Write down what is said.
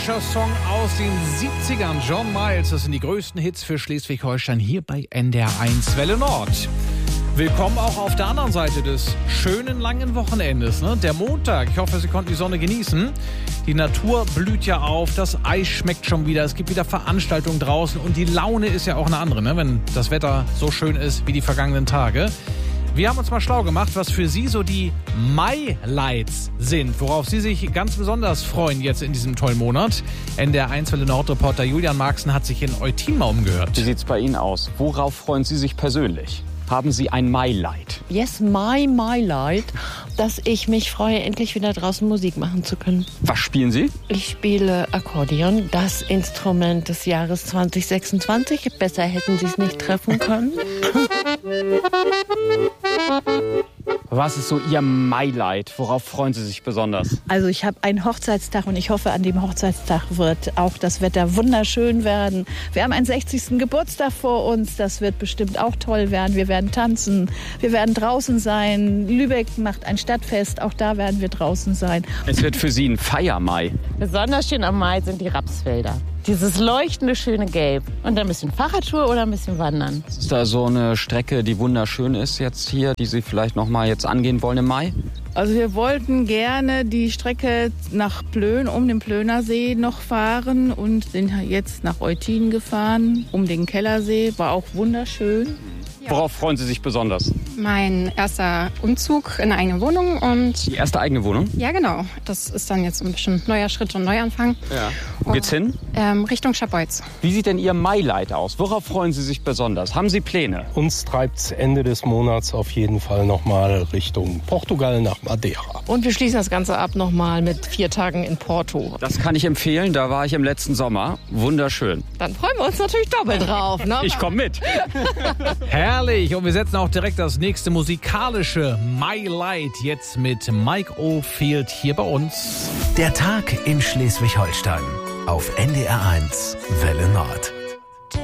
Song aus den 70ern, John Miles. Das sind die größten Hits für Schleswig-Holstein hier bei NDR1 Welle Nord. Willkommen auch auf der anderen Seite des schönen langen Wochenendes. Ne? Der Montag, ich hoffe, Sie konnten die Sonne genießen. Die Natur blüht ja auf, das Eis schmeckt schon wieder, es gibt wieder Veranstaltungen draußen und die Laune ist ja auch eine andere, ne? Wenn das Wetter so schön ist wie die vergangenen Tage. Wir haben uns mal schlau gemacht, was für Sie so die Mai-Lights sind, worauf Sie sich ganz besonders freuen jetzt in diesem tollen Monat. NDR1 Welle Nord-Reporter Julian Marxen hat sich in Eutin mal umgehört. Wie sieht's bei Ihnen aus? Worauf freuen Sie sich persönlich? Haben Sie ein Mai-Light? Yes, my Light, dass ich mich freue, endlich wieder draußen Musik machen zu können. Was spielen Sie? Ich spiele Akkordeon, das Instrument des Jahres 2026. Besser hätten Sie es nicht treffen können. Was ist so Ihr Mai-Light? Worauf freuen Sie sich besonders? Also ich habe einen Hochzeitstag und ich hoffe, an dem Hochzeitstag wird auch das Wetter wunderschön werden. Wir haben einen 60. Geburtstag vor uns, das wird bestimmt auch toll werden. Wir werden tanzen, wir werden draußen sein. Lübeck macht ein Stadtfest, auch da werden wir draußen sein. Es wird für Sie ein Feier-Mai. Besonders schön am Mai sind die Rapsfelder. Dieses leuchtende, schöne Gelb. Und ein bisschen Fahrradtour oder ein bisschen Wandern. Ist da so eine Strecke, die wunderschön ist jetzt hier, die Sie vielleicht noch mal jetzt angehen wollen im Mai? Also wir wollten gerne die Strecke nach Plön, um den Plöner See noch fahren und sind jetzt nach Eutin gefahren, um den Kellersee. War auch wunderschön. Worauf freuen Sie sich besonders? Mein erster Umzug in eine eigene Wohnung und... Die erste eigene Wohnung? Ja, genau. Das ist dann jetzt ein bisschen neuer Schritt und Neuanfang. Ja. Wo geht's hin? Richtung Scharbeutz. Wie sieht denn Ihr Mai-Light aus? Worauf freuen Sie sich besonders? Haben Sie Pläne? Uns treibt's Ende des Monats auf jeden Fall nochmal Richtung Portugal nach Madeira. Und wir schließen das Ganze ab nochmal mit 4 Tagen in Porto. Das kann ich empfehlen, da war ich im letzten Sommer. Wunderschön. Dann freuen wir uns natürlich doppelt drauf. Ne? Ich komme mit. Herrlich, und wir setzen auch direkt das nächste musikalische My Light jetzt mit Mike Oldfield hier bei uns. Der Tag in Schleswig-Holstein auf NDR1 Welle Nord.